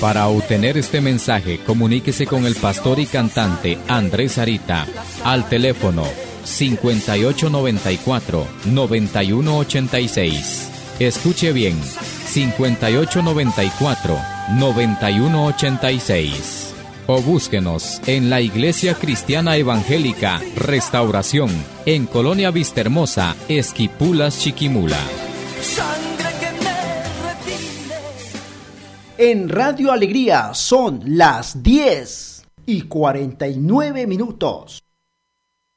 Para obtener este mensaje, comuníquese con el pastor y cantante Andrés Arita al teléfono 5894-9186. Escuche bien, 5894-9186. O búsquenos en la Iglesia Cristiana Evangélica Restauración, en Colonia Vistahermosa, Esquipulas, Chiquimula. En Radio Alegría son las 10:49.